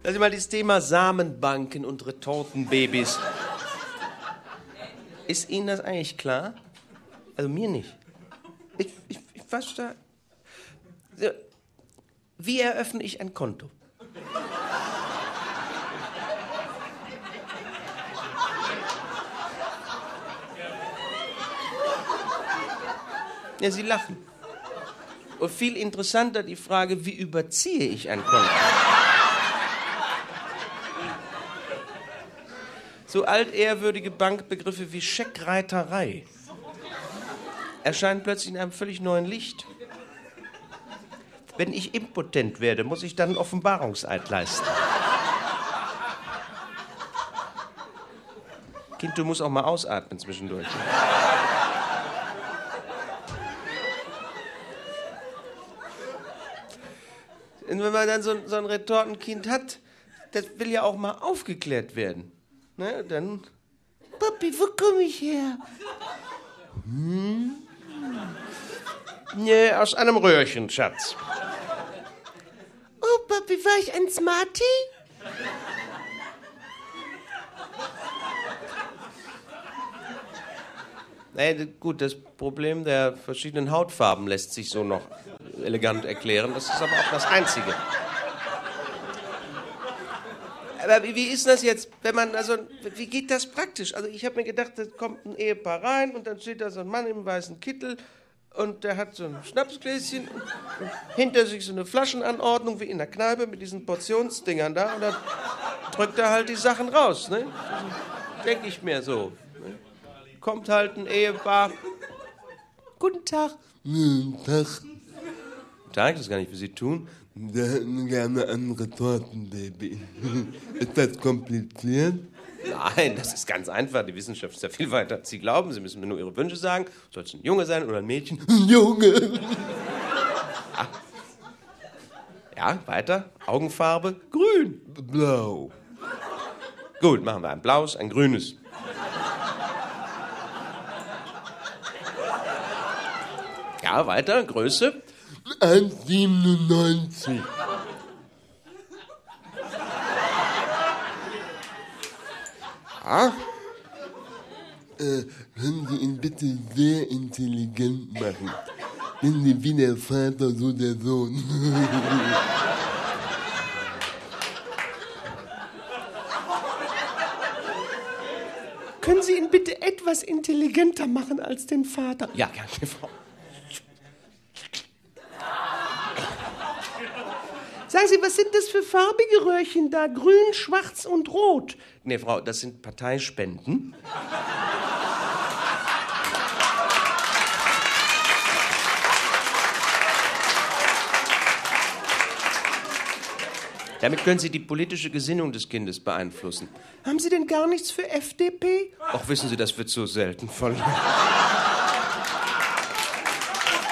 Also mal das Thema Samenbanken und Retortenbabys. Ist Ihnen das eigentlich klar? Also mir nicht. Ich verstehe. Wie eröffne ich ein Konto? Ja, Sie lachen. Und viel interessanter die Frage, wie überziehe ich ein Konto? So altehrwürdige Bankbegriffe wie Scheckreiterei erscheinen plötzlich in einem völlig neuen Licht. Wenn ich impotent werde, muss ich dann einen Offenbarungseid leisten. Kind, du musst auch mal ausatmen zwischendurch. Und wenn man dann so ein Retortenkind hat, das will ja auch mal aufgeklärt werden. Ne, dann... Papi, wo komme ich her? Nee, aus einem Röhrchen, Schatz. Oh, Papi, war ich ein Smarty? Gut, das Problem der verschiedenen Hautfarben lässt sich so noch elegant erklären. Das ist aber auch das Einzige. Aber wie ist das jetzt, wenn man, also, wie geht das praktisch? Also ich habe mir gedacht, da kommt ein Ehepaar rein und dann steht da so ein Mann im weißen Kittel und der hat so ein Schnapsgläschen und hinter sich so eine Flaschenanordnung wie in der Kneipe mit diesen Portionsdingern da und dann drückt er halt die Sachen raus, ne? Denke ich mir so. Ne? Kommt halt ein Ehepaar. Guten Tag. Guten Tag. Guten Tag, das kann ich für Sie tun. Wir hätten gerne ein Retortenbaby. Ist das kompliziert? Nein, das ist ganz einfach. Die Wissenschaft ist ja viel weiter, als Sie glauben. Sie müssen mir nur Ihre Wünsche sagen. Soll es ein Junge sein oder ein Mädchen? Ein Junge. Ja, weiter. Augenfarbe? Grün. Blau. Gut, machen wir ein blaues, ein grünes. Ja, weiter. Größe? 1,97. Ja. Können Sie ihn bitte sehr intelligent machen? Wenn Sie wie der Vater, so der Sohn. Können Sie ihn bitte etwas intelligenter machen als den Vater? Ja, gerne, Frau. Sagen Sie, was sind das für farbige Röhrchen da? Grün, schwarz und rot. Nee, Frau, das sind Parteispenden. Damit können Sie die politische Gesinnung des Kindes beeinflussen. Haben Sie denn gar nichts für FDP? Ach, wissen Sie, das wird so selten von...